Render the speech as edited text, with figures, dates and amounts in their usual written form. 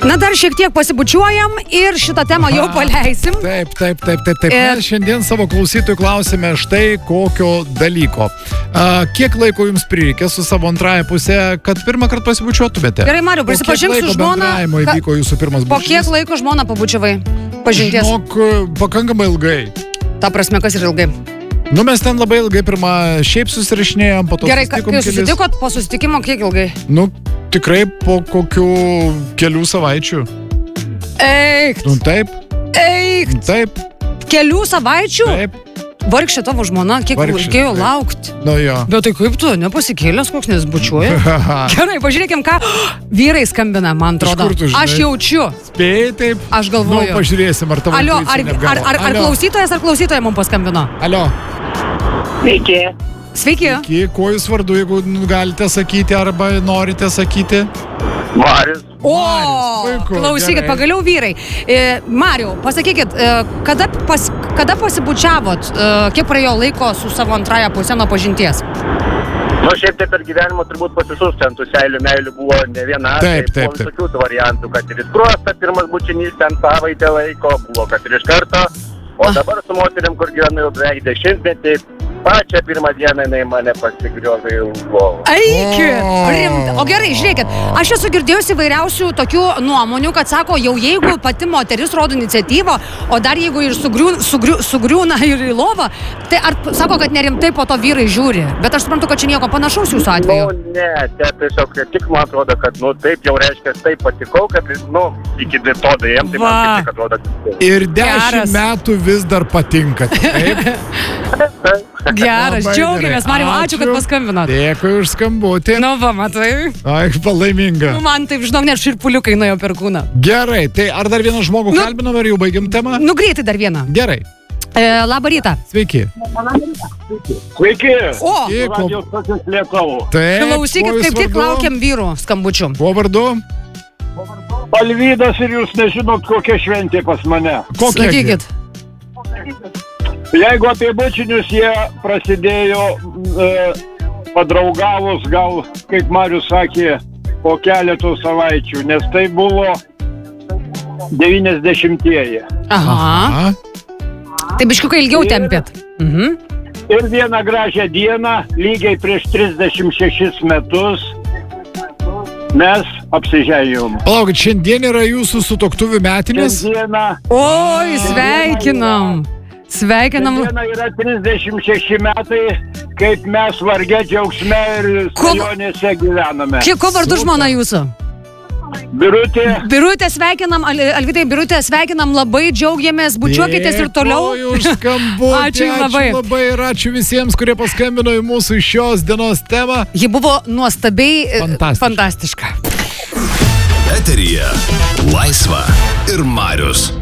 Na, dar šiek tiek pasibučiuojam ir šitą temą jau paleisim. Taip. Mes šiandien savo klausytojų klausime štai kokio dalyko. Kiek laiko jums prireikė su savo antrąją pusę, kad pirmą kartą pasibučiuotumėte? Gerai, Mariau, prisipažink su žmona. Įvyko jūsų pirmas bučinis? Po kiek laiko žmoną pabučiavai? Pažinties? Žinok, pakankamai ilgai. Ta prasme, kas yra ilgai? Nu, mes ten labai ilgai pirmą šiaip susirašinėjom, po to gerai, susitikom kai susitikot po susitikimo, kiek ilgai? Nu, tikrai po kokių kelių savaičių. Eikt! Nu, taip. Eikt! Taip. Kelių savaičių? Taip. Vargšė tavo žmona, kiek reikėjo laukti. Nu, jo. Bet tai kaip tu, nepasikėlęs, koks nesbučiuoja? Gerai, pažiūrėkim, ką vyrai skambina, man atrodo. Aš jaučiu. Spėjai taip? Aš galvoju. Nu, pažiūrėsim, ar tavo ar klausytojas ar klausytoja mums paskambino? Alio. Sveiki. Sveiki. Kuo jūs vardu, jeigu galite sakyti arba norite sakyti? Marius. O, klausykit, pagaliau vyrai. Mariau, pasakykit, kada pasibučiavot, kiek praėjo laiko su savo antrąją pusę nuo pažinties? Nu, šiaip tai per gyvenimą turbūt pasisus ten tų seilių meilių buvo ne viena. Taip. Visokių tų variantų, kad ir skruostą pirmas bučinys ten savaitę laiko, buvo kad ir iš karto. O dabar su moteriam, kur gyvenu jau beveik 10 metų, pačią pirmą dieną jinai mane pasigriovė į lovą. Rimta. O gerai, žiūrėkit, aš esu girdėjusi įvairiausių tokių nuomonių, kad sako, jau jeigu pati moteris rodo iniciatyvą, o dar jeigu ir sugriūna ir į lovą, tai ar sako, kad nerimtai po to vyrai žiūri? Bet aš suprantu, kad čia nieko panašaus jūsų atveju. Nu, ne, tiesiog tik man atrodo, kad, taip jau reiškia, taip patikau, kad, iki to dėjom, tai man tik atrodo. Ir 10 metų vis dar patinka, taip? Geras, džiaugiamės, Mariau, ačiū, kad paskambinot. Dėkui už skambutį. Nu, va, matai. Ai, palaiminga. Nu, man taip, žinok, net širpuliukai nuėjo per kūną. Gerai, tai ar dar vieną žmogų kalbinam, ar jau baigiam temą? Nu, greitai dar vieną. Gerai. Labą rytą. Sveiki. Sveiki. O, taip, klausykit, kaip tik laukiam vyrų skambučių. Kuo vardu? Alvydas ir jūs nežinot, kokia šventė pas mane. Sakykit. Jeigu apie bučinius jie prasidėjo padraugavus, gal, kaip Marius sakė, po keletų savaičių, nes tai buvo 90-ieji. Aha. Tai biškiukai ilgiau tempėt. Ir vieną gražią dieną, lygiai prieš 36 metus, mes apsižėjom. Palaukit, šiandien yra jūsų sutuoktuvių metinės? Oi, sveikinam. Sveikinam. Šiandieną yra 36 metai, kaip mes varge džiaugsme ir svajonėse gyvename. Ko vardu žmona jūsų? Birutė. Birutė, sveikinam, Alvydai, Birutė, sveikinam, labai džiaugiamės, bučiuokitės ir toliau. Dėkoju už skambutį, ačiū labai ir ačiū visiems, kurie paskambino į mūsų šios dienos temą. Ji buvo nuostabiai fantastiška. Eteryje Laisva ir Marius.